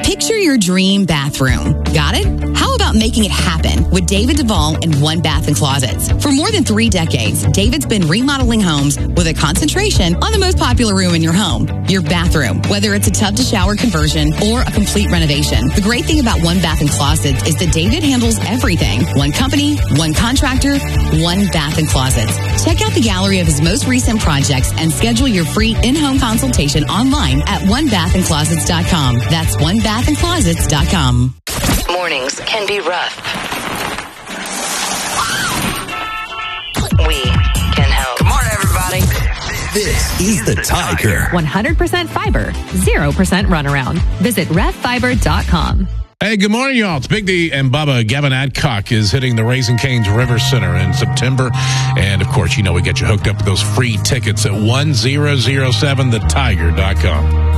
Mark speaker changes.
Speaker 1: Picture your dream bathroom. Got it? How about making it happen with David Duvall and One Bath and Closets? For more than 3 decades, David's been remodeling homes with a concentration on the most popular room in your home, your bathroom. Whether it's a tub to shower conversion or a complete renovation, the great thing about One Bath and Closets is that David handles everything. One company, one contractor, One Bath and Closets. Check out the gallery of his most recent projects and schedule your free in-home consultation online at onebathandclosets.com. That's onebathandclosets.com.
Speaker 2: Mornings can be rough. We can help.
Speaker 3: Good morning, everybody.
Speaker 4: This is the Tiger.
Speaker 5: 100% fiber, 0% runaround. Visit reffiber.com.
Speaker 6: Hey, good morning, y'all. It's Big D and Bubba. Gavin Adcock is hitting the Raising Cane's River Center in September. And, of course, we get you hooked up with those free tickets at 1007thetiger.com.